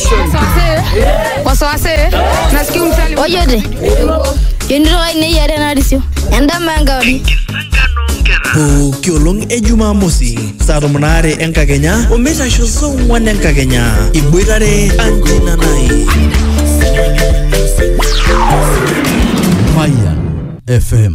Waswase. Nasikia mtali. Oyote. Yendiro ine yare na risio. Enda mangawdi. Kiolong Jumamosi saa 8 enkakenya omeitasho saa 4 enkakenya iboitare Anjina Nai Mayan FM.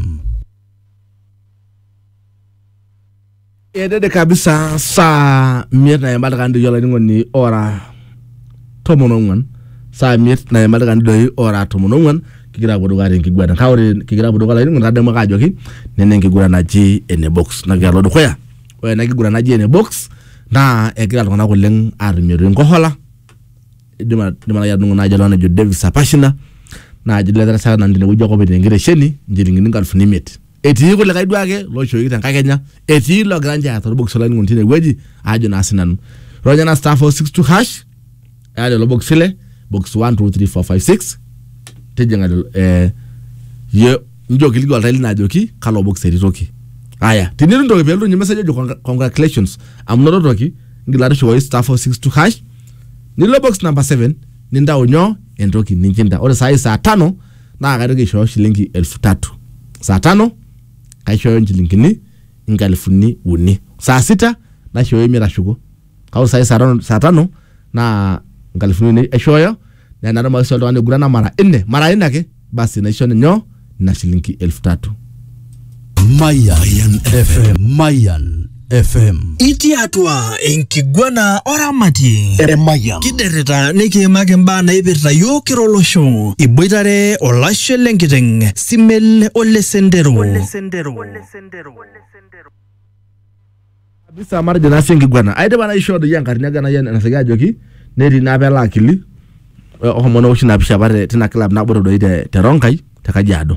Edede kabisa saa 5 na yambalakandi yola ningoni ora tomonongwan saa 5 na yambalakandi doi ora tomonongwan kigira bodogare nkigwada kawre kigira bodogala ningoni rademo kajoki nene nkigura naji ene box na galo dokoya we na kigura naji ene box na egira lona koleng armiro ngohola dima ya nungona jalo na jo David Sapashina na jidela sana na ndine ujo ko bete ngire sheni njiringini ngalfu nimit eti ko le kaidu ake lo shoyi tan kakenya eti lo granja to box la ngun tine weji ajo na sinan ronya na star 462 hash ale lo box le box 1 2 3 4 5 6 tejenga ye njoki ligo altaili na joki kalo box eritoki aya tiniru ndo belo nyi message jo congratulations amnoro toki ngilari shoyi star 462 hash ni lo box number 7 ninda onyo endoki ninjinda ore saa 5 na akatoki shoyo shilingi 3000 saa 5 kaishoyo shilingini ingalifuni uni saa 6 na shoyo mirashuko kao saa 5 na ingalifuni uni shoyo na naro maso ndo gurana mara 4 ke basi na shone nyo na shilingi 3000 Mayan FM. Mayan FM. Iti atua enkigwana oramati Mayan. kidereta nikimake mbaa naipirta yiok kira olosho iboitare olashe lenkiteng Simel Ole Sendero bisa marje na singi gwana aide bana ishodo yankari nyaga na yana nasega joki neri na bela akili o mono ushina bisha bare tina club na boro do ide teronkai takajado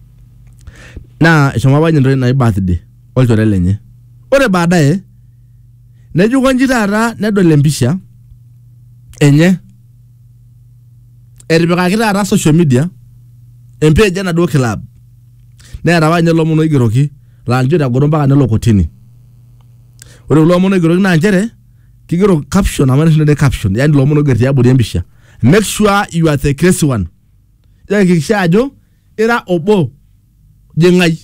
na shoma banye ndo na birthday oltore lenye ore baadaye nejuko njitara nedole mpisha enye eribeka kitara social media empeje na do club na rabanye lo mono igiroki la njira goromba kana lokotini ore lo mono igiroki na njere kigiro caption amana de caption yani lo mono gerti abodi mbisha make sure you are the crazy one ya kikishajo era obo jengai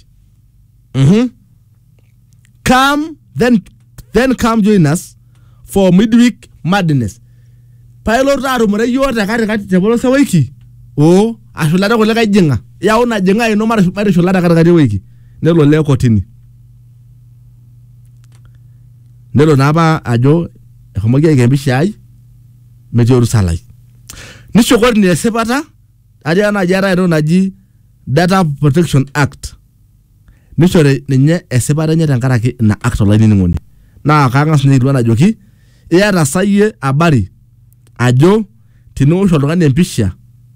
come then come join us for midweek madness pailo taru mure yota kati tebolo sa wiki o ashulada ko leka jenga ya una jenga ino mara shulada kati wiki nelo le kotini nelo naba ajo ekomoge ngembishai mejoru salai nishokor ni sepata aja na jara ino naji Data Protection Act nishore ninye esepata nye tankaraki na act olaini ningoni na kangas ni duana joki iya rasaye abari ajo tino shologani mpisha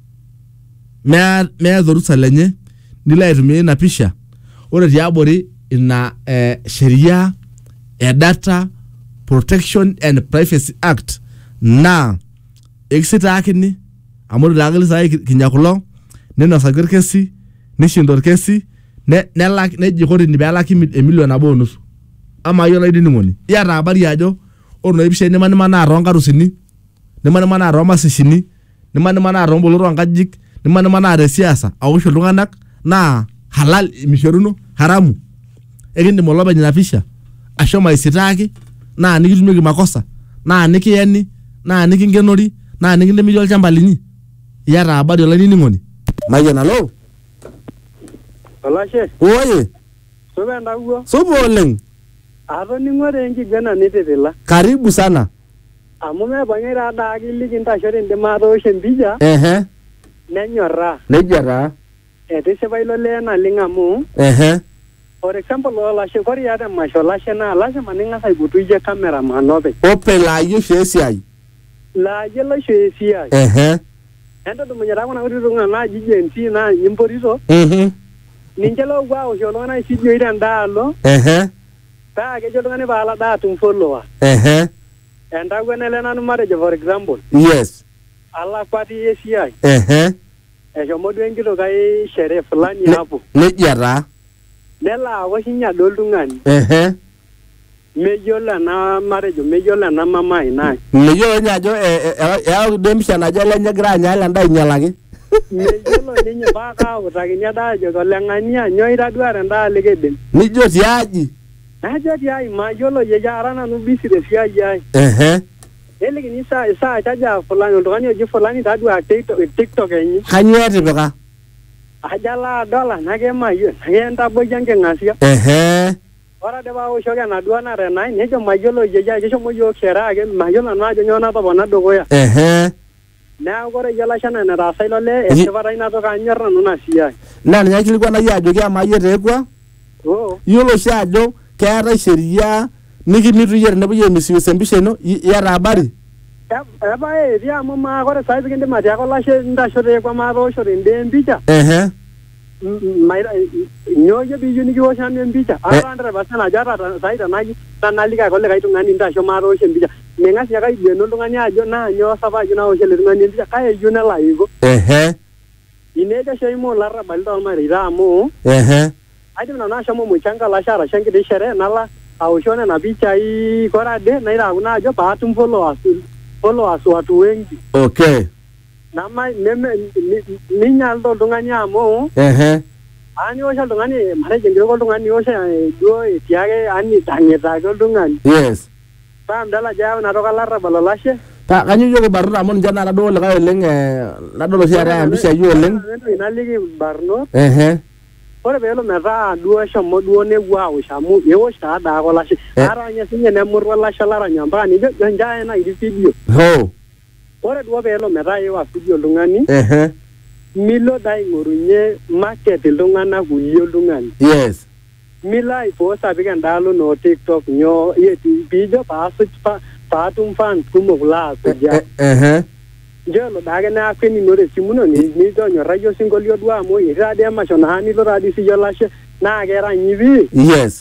mea dhorusa lenye nila itumie na pisha ore diabori ina sheria Data Protection and Privacy Act na exita akini amuru lagili saa kinyakulo nena sagir kesi nishindor kesi ne jikori ni balaki million abonus ama yola idini ngoni ya rabari ajo ono ibishe ne manana ronga rusini ne manana roma sishini ne manana rombo loro ngajik ne manana re siasa awusho lunganak na halal mishoruno haramu egindi moloba nyinafisha ashoma isitaki na nikitumiki makosa na nikiyani na nikingenori na nikinde mijol chamba linyi ya rabari yola idini ngoni Mayan alo Olashe. Oye. Sobenda ugo. Sobo oleng. Ato ningore nkigana nititila. Karibu sana. Amume banyera da giligi ntashore ndema to shembija. Nenyorra. Nejara. Etise bailo lena lingamu. For example olashe kori yada masholashe na lashe maninga sai butuje camera manobe. Open la yu shesiai. La yelo shesiai. Endo dumanyara kona kurirunga na jijenti na yimporiso. Ninjelo gwao jolona isidio ida ndalo. Ta ke jolona bala da tum follower. Enda gwenele na numare for example. Yes. Alla kwati ACI. Jomodu engiro kai shere fulani hapo. Nejara. Nela washinya doldungani. meyiolo ena marejo meyiolo ena mama ina meyiolo ninye ajo eyau demisha najo lenye egira anyala endaa ainyalaki meyiolo ninye mpaka autakini eda ajo koleng'ania nyoo itaduare endaa likidim nijo tiaji najo tiai mayiolo yeyia ara nanu busy tesiai ai nelikini saa chaja fulani oltung'ani oji fulani taduaa tiktok enye kanyoo etipika aja laa dola nake mayiolo nake entaboki enking'asia ore ade paawoshoki enaduo nare nai nejo mayiolo yeyia kishomo yiok sherehe ake mayiolo nanu ajo nyoo natopona dukuya neeku ore yie olashe enaa enetaasa ilo lee esipata ina toki anyorr nanu ina siai naa ninye aikilikuanaki ajoki amaa yie teekwa yiolo oshi ajo keetai sheria nikimitu yie tenepuoi aimisius empisha ino iyata habari epae etii amu maa ore saai pikindim atiaka olashe ntasho teekwa maatoosho tende empicha nyoo yie piiyieu nikiwosh nanu empicha ara 100% ajo ata saai tanaliki ake olikae tung'ani ntasho maatoosho empicha ming'as ake aiguenu oltung'ani ajo naa nyoo sapa ajo nawosh ele tung'ani empicha kai eyieu nelo aiko inejo oshi eimu ilarrabali tolmareita amu aidim nanu ashomo muchanga olashe arashu enkiti sherehe nalo awoshoo nena pichai kore ade naitaaku naa ajo paatum followers watu wengi ninyalita oltung'ani amu niwosh oltung'ani matejo enkitok oltung'ani niwosh duo etii ake ani tang'ita ake oltung'ani paa midol ajo eyau ina toki olarrabal olashe kanyoo iyiok irbarnot amu ninche naata duo likae oleng nadol oshi eetai empishai oleng naliki irbarnot ore peelo metaa duo eshomo duo nepuo awosh amu ewosh taadaake olashe aranya sinye nemurru olashe laranya mpaka nijo njae naiti video ore duo peelo metaa iwa video oltung'ani milo daa aing'orunye market iltung'anak kulie oltung'ani milo aipost apik endaalo noo tiktok nyoo piijo paasuj paatum fans kumok laasuja njelo daake neaku enino tesimu ino nitonyorrayie osinkolio duo amu etii taadii emasho naa nilo taadii siyie olashe naa keranyi pii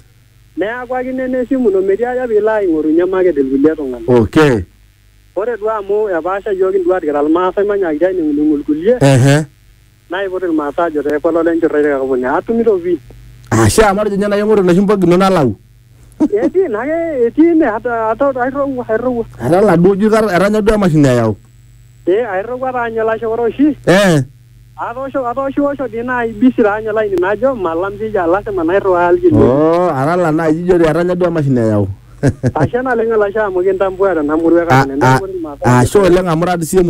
neaku ake nene esimu ino metii aja piilo aing'orunye market ilkulie tung'anak ore duo amu epaasha yiok induat kira irmaasai manyakitia aining'uningu irkulie naipot irmaasai ajo teepolo lenchorrai tekakuponi atumito pii ashe amu atejo ninye nai eng'oru enoshi mpogino nalau etii nake etii ine ata airowua atala duo ijo eranya duo emashini ayau airowua taanyu olashe ore oshi atooshiwosho dii nai bisi taanyu olaini najo malam sija lasima nairriwaa irkilio atala naaji ijo eranya duo emashini ayau ashe naleng olashe amu kintambua tenamurua ashe oleng amu tadi sie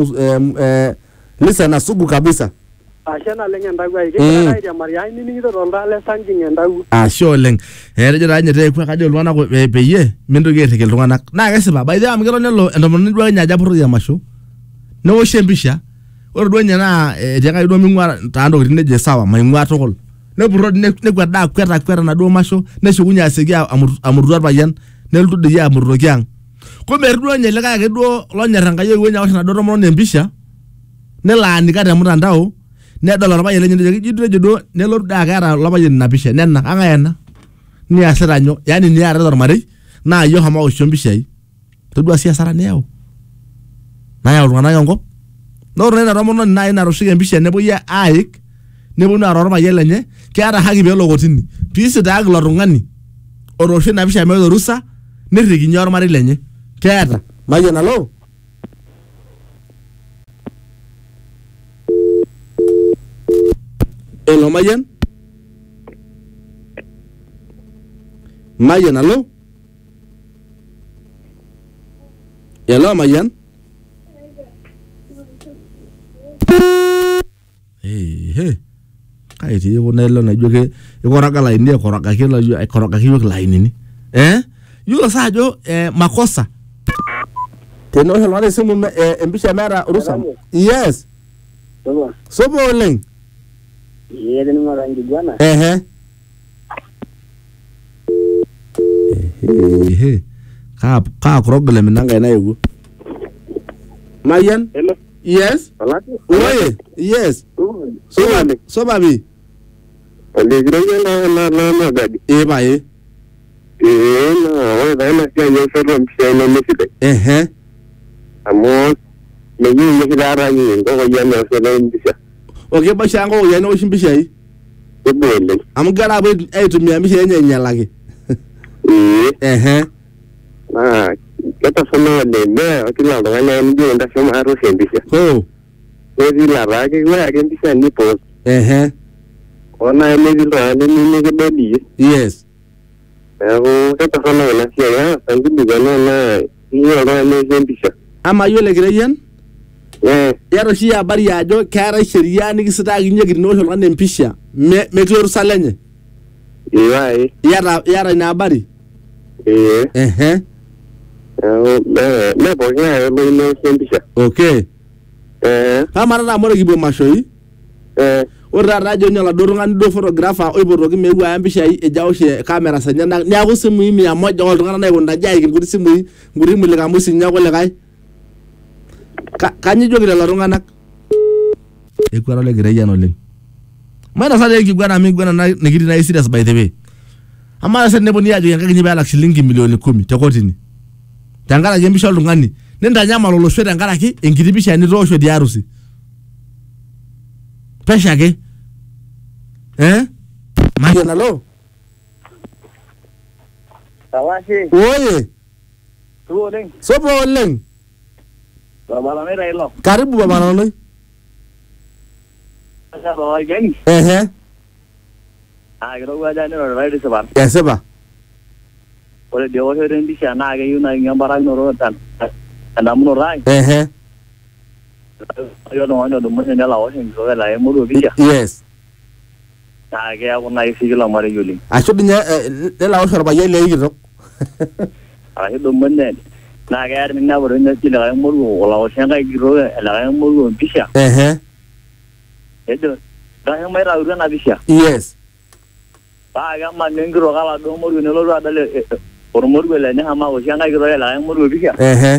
listener sugu kabisa ashe naleng entawuo ai kegira airiamari ainining'ito toltaa le Sanking entawuo ashe oleng etejo taa ninye teekwa kajo iltung'anak peyie mintoki airriki iltung'anak naa kesipa by the way amu keton nelo entomononi duo ninye ajo apurroki emasho newoshi empisha ore duo ninye naa etiakaki duo ming'ua taa ntokitin nejo sawa maing'ua tukul nepurro nekwet daa kweta naduo masho neshukunye asioki amurru orpayian nelotu dii amurroki ang kumbe etii duo ninye likae ake duo lonyorr Enkai ewueji awosh enaduo tomononi empisha nelo aanika te mtandao nedol orpayian lenye nejo duo nelotu daa keeta olapayian ina pisha nena ang'ae ena niasita nyoo yani niarita ormarei naa yiok homo awoshie mpishai todua si hasara niyau nayau iltung'anak enkop noore ina tomononi nai natoshoki empisha nepuoi aik neponu aara orpayian lenye keeta haki peelo kotini piisitaaki ilo tung'ani otoosho ina pisha meeta orusa nerrikinye ormarei lenye keeta mayian alo elo mayian alo elo mayian kaiti kuna elo naijo ikoroga laini aikorogaki yiok lainini yiolo saa ajo makosa tenewosh oltung'ani esimu empisha meeta orusa yes sopo oleng kaa problem ina nkae naewuo mayian yes oye yes soba bi olegirege na gadi pae na ore taa ena siai eoshoto empisha ino mesidai amu meyieu mikitaaraki nkokoyiani eoshoto empisha okebaisha nkokoyiani ewosh mpishai kegol oleng amu kegira apuo aitumia mpishai enye ainyalaki Na ketasana oleng kila oltung'ani anijo entasho maarusi empisha. Netii laraki ore ake empisha nipost. Ona netii iltung'ani nemikidol iyie. Yes. Neeku ketasana ina siai sankilikuanu naa iyieu oltung'ani neosh empisha. Ama yiolo Ekireyian? Yata oshi habari ajo keetai sheria nikisitaakinyeki teniwosh oltung'ani empisha metii orusa lenye. Yata ina habari? Me pooki ng'ae olo neosh empisha. Okay. Ama taata amu ore kipuo mashoi. Ore taata ajo ninye oladuo tung'ani duo photographer oipotoki meeu aya mpishai ejo awosh cameras enyenak neeku simui 100 oltung'anak naikuna aiki nkuti simui nkuti mulikamusi neeku likae. Kanyo ijoki lelo tung'anak? Ekwara ole Ekireyian oleng. Maana sasa ikigwana migwana nikiti na serious by the way. Ama sasa neponi ajo yankakinyi pee alak shilingi milioni 10 te kotini. Tenkaraki empisha oltung'ani nintanyamal olosho tenkaraki enkiti pisha nitoosho te harusi. Pesha ake. Mayian alo? Tawashi. Oye. Tuo oleng. Sopo oleng. Babalame Railo. Karibu babalame. Sasa bawa gani? Kirowuaj jana ore tisipa. Esipa. Ore dio ore empisha naa keyieu naa ing'embarakinoto endamunoto ai. Ore oltung'ani odumunye nelo awosh enkitok elaa emurua pisha. Yes. Naa keeku naa isikil ormarei oleng. Ashu ninye nelo awosh orpayian lekitok. Arashu dumunye naa keya ninepu likae murua olawosh enkae kitok elikae murua empisha. Ejo kasho maitautu ena pisha. Yes. Paa kemanu enkitok aladuo moruo nelotu adol ormoruo lenye amu awosh enkae kitok elikae murua pisha.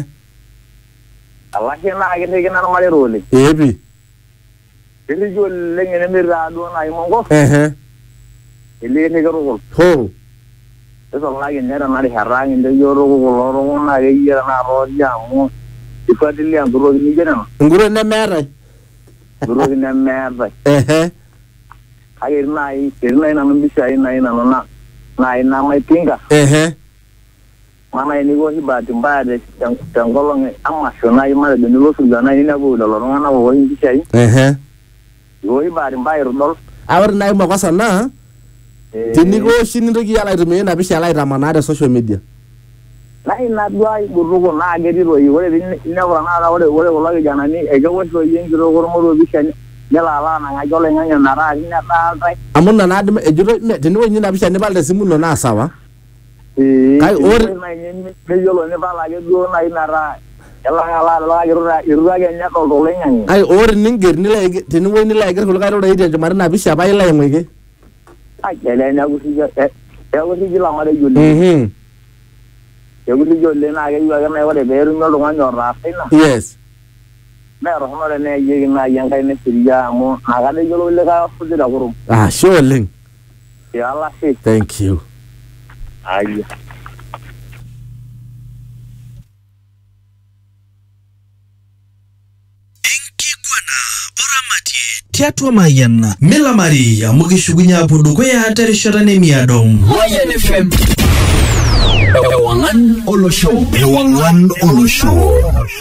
Alashe naa kirrikino ormarei oleng. Eepi. Kirriki oleng enemetii taaduo naaji mongo. Ele kirriki tukul. Isulaki ninye tena rishata kinte yiok kulo tung'anak akeyie tenakata otii amu ifuatilia nkuroki nijo nena. Nkuroki nemeetai. Nkuroki nemeetai. Kake etii naaji nanu mpishai naaji nanu naaji namaipinga. Maana enikoshi bahati mbaya tenkolong emasho naaji matejo nilo osirua naaji ninepu lelo tung'anak oowosh mpishai. Iwoshi bahati mbaya itodol. Ore naaji makosa naa tenikioshi nintoki alo aitumia ina pisha alo aitamanaa te social media. Naa ina duo aigutuko naa ketii toi ore piinepu tanakata ore kulo kijanani ekewosh toi enkitok ormoruo pisha nelo alo anang'aki oloing'ang'e metaa nedaaltae. Amu ina naadim ejito teniwosh ina pisha nipal tesimu ino naa sawa. Kake ore meyiolo nipal ake duo naaji metaa irura kenya toloing'ang'e. Kake ore ninger teniwosh nilo aiger kulikae rorei tenchumata ina pisha paa ilo aing'uiki. Keeku siji lamarei oleng. Keeku siji oleng naa keyieu ake naa ore peetumi oltung'ani otaasa ina. Yes. Mee torrono teneyayieki naaji enkae neseriaa amu nakata eyiolou likae osuji tekurum. Ashe oleng. Alashe. Thank you. Ayia. Tiatua Mayian Milamari amu kishukunye apuo dukuya terishata nemiado. Mayian FM. Ewangan Olosho.